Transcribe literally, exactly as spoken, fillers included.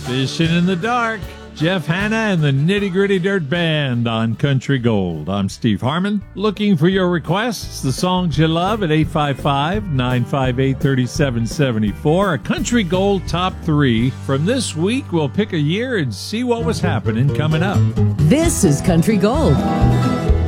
Fishing in the Dark. Jeff Hanna and the Nitty Gritty Dirt Band on Country Gold. I'm Steve Harmon. Looking for your requests, the songs you love at eight five five, nine five eight, three seven seven four. A Country Gold Top three. From this week, we'll pick a year and see what was happening coming up. This is Country Gold.